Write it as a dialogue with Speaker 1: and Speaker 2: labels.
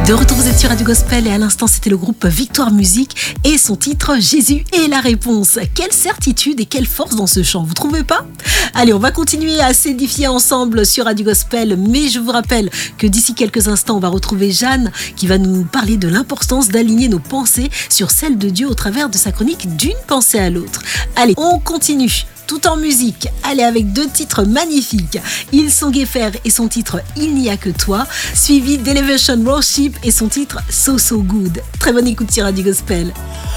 Speaker 1: De retour, vous êtes sur Radio Gospel et à l'instant, c'était le groupe Victoire Musique et son titre Jésus est la réponse. Quelle certitude et quelle force dans ce chant, vous trouvez pas ? Allez, on va continuer à s'édifier ensemble sur Radio Gospel, mais je vous rappelle que d'ici quelques instants, on va retrouver Jeanne qui va nous parler de l'importance d'aligner nos pensées sur celles de Dieu au travers de sa chronique d'une pensée à l'autre. Allez, on continue. Tout en musique, allez avec 2 titres magnifiques. Hillsong FR et son titre Il n'y a que toi, suivi d'Elevation Worship et son titre So So Good. Très bonne écoute sur Radio Gospel.